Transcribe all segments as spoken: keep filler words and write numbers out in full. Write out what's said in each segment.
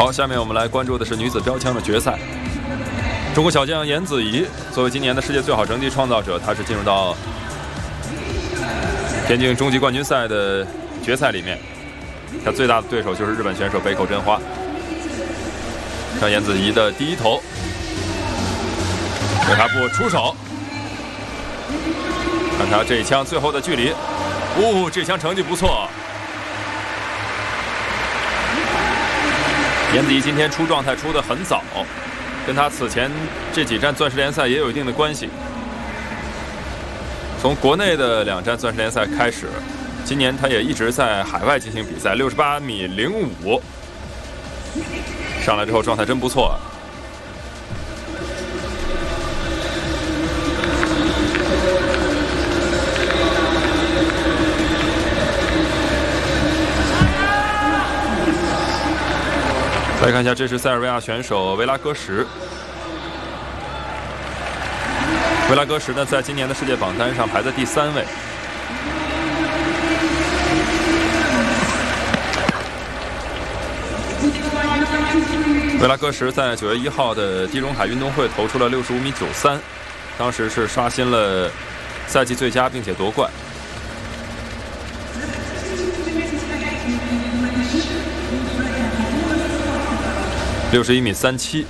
好，下面我们来关注的是女子标枪的决赛。中国小将颜子怡作为今年的世界最好成绩创造者，她是进入到田径终极冠军赛的决赛里面。她最大的对手就是日本选手北口真花。像颜子怡的第一投，为她不出手。看她这一枪最后的距离，哦，这枪成绩不错。颜子怡今天出状态出得很早，跟他此前这几站钻石联赛也有一定的关系。从国内的两站钻石联赛开始，今年他也一直在海外进行比赛，六十八米零五，上来之后状态真不错。再看一下，这是塞尔维亚选手维拉戈什。维拉戈什呢，在今年的世界榜单上排在第三位。维拉戈什在九月一号的地中海运动会投出了六十五米九三，当时是刷新了赛季最佳，并且夺冠。六十一米三七，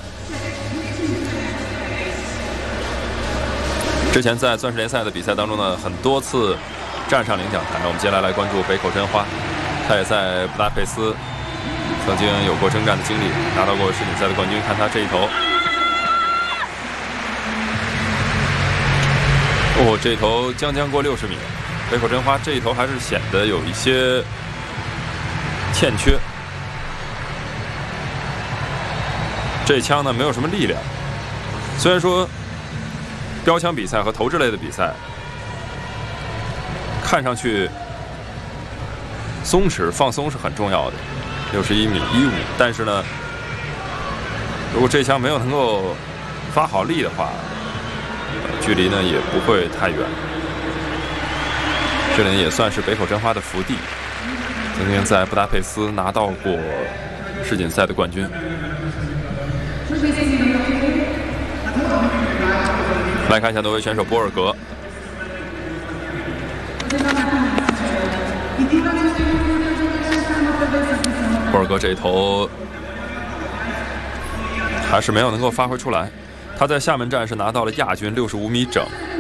之前在钻石联赛的比赛当中呢，很多次站上领奖台。我们接下来来关注北口真花，他也在布达佩斯曾经有过征战的经历，拿到过世锦赛的冠军。看他这一投，哦，这一投将将过六十米。北口真花这一投还是显得有一些欠缺。这枪呢没有什么力量，虽然说标枪比赛和投掷类的比赛看上去松弛放松是很重要的，六十一米一五，但是呢，如果这枪没有能够发好力的话，距离呢也不会太远。这里也算是北口真花的福地，曾经在布达佩斯拿到过世锦赛的冠军。来看一下挪威选手波尔格，波尔格这一投还是没有能够发挥出来。他在厦门站是拿到了亚军，六十五米整。